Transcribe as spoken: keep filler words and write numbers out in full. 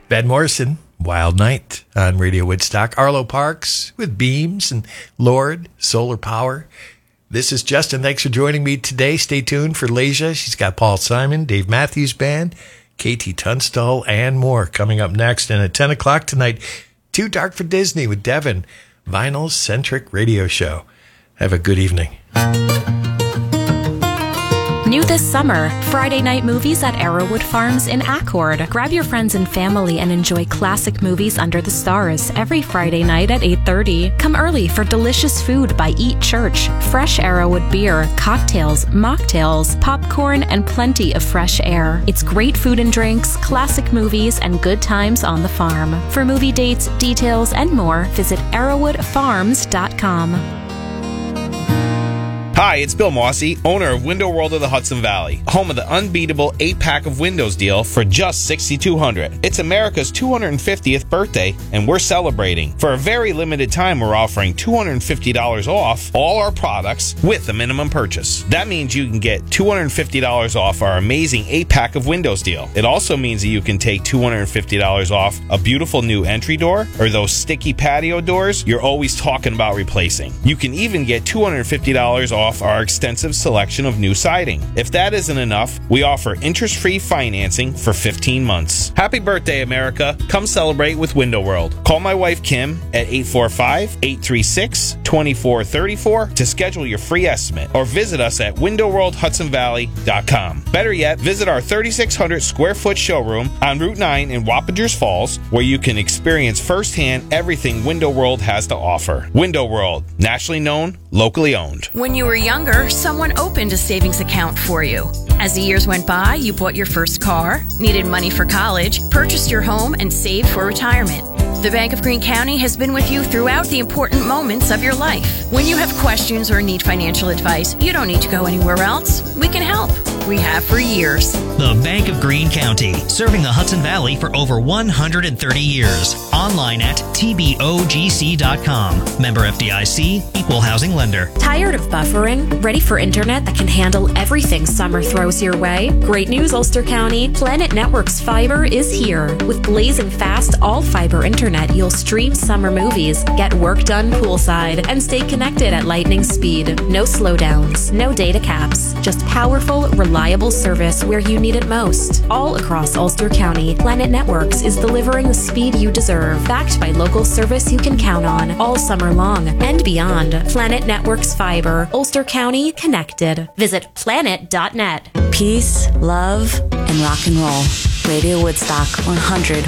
Van Morrison, Wild Night on Radio Woodstock. Arlo Parks with Beams and Lord, Solar Power. This is Justin. Thanks for joining me today. Stay tuned for Leisha. She's got Paul Simon, Dave Matthews Band, Katie Tunstall, and more coming up next. And at ten o'clock tonight, Too Dark for Disney with Devin, Vinyl-centric radio show. Have a good evening. New this summer, Friday night movies at Arrowwood Farms in Accord. Grab your friends and family and enjoy classic movies under the stars every Friday night at eight thirty. Come early for delicious food by Eat Church, fresh Arrowwood beer, cocktails, mocktails, popcorn, and plenty of fresh air. It's great food and drinks, classic movies, and good times on the farm. For movie dates, details, and more, visit arrowwood farms dot com. Hi, it's Bill Mossy, owner of Window World of the Hudson Valley, home of the unbeatable eight-pack of windows deal for just six thousand two hundred dollars. It's America's two hundred fiftieth birthday, and we're celebrating. For a very limited time, we're offering two hundred fifty dollars off all our products with a minimum purchase. That means you can get two hundred fifty dollars off our amazing eight-pack of windows deal. It also means that you can take two hundred fifty dollars off a beautiful new entry door or those sticky patio doors you're always talking about replacing. You can even get two hundred fifty dollars off our extensive selection of new siding. If that isn't enough, we offer interest-free financing for fifteen months. Happy birthday, America. Come celebrate with Window World. Call my wife, Kim, at eight four five, eight three six, two four three four to schedule your free estimate, or visit us at window world hudson valley dot com. Better yet, visit our thirty-six hundred square foot showroom on Route nine in Wappingers Falls, where you can experience firsthand everything Window World has to offer. Window World, nationally known, locally owned. When you were younger, someone opened a savings account for you. As the years went by, you bought your first car, needed money for college, purchased your home, and saved for retirement. The Bank of Greene County has been with you throughout the important moments of your life. When you have questions or need financial advice, you don't need to go anywhere else. We can help. We have for years. The Bank of Greene County, serving the Hudson Valley for over one hundred thirty years. Online at T B O G C dot com. Member F D I C, Equal Housing Lender. Tired of buffering? Ready for internet that can handle everything summer throws your way? Great news, Ulster County. Planet Networks Fiber is here. With blazing fast, all-fiber internet, you'll stream summer movies, get work done poolside, and stay connected at lightning speed. No slowdowns, no data caps, just powerful, reliable service where you need it most. All across Ulster County, Planet Networks is delivering the speed you deserve, backed by local service you can count on all summer long and beyond. Planet Networks Fiber, Ulster County connected. Visit planet dot net. Peace, love, and rock and roll. Radio Woodstock one hundred